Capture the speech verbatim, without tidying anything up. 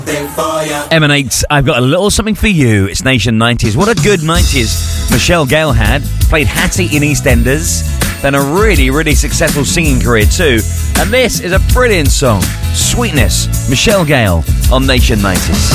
Emanates, I've got a little something for you. It's Nation nineties. What a good nineties Michelle Gale had. Played Hattie in EastEnders. Then a really, really successful singing career too. And this is a brilliant song. Sweetness, Michelle Gale on Nation nineties.